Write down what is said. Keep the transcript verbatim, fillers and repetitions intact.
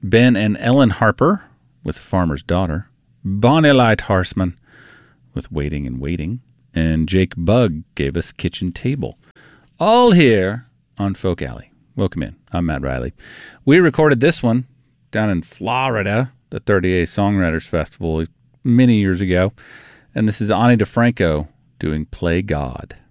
Ben and Ellen Harper with Farmer's Daughter. Bonnie Light Horseman with Waiting and Waiting. And Jake Bugg gave us Kitchen Table. All here on Folk Alley. Welcome in. I'm Matt Riley. We recorded this one down in Florida, the thirty-eighth Songwriters Festival, many years ago. And this is Ani DiFranco doing Play God.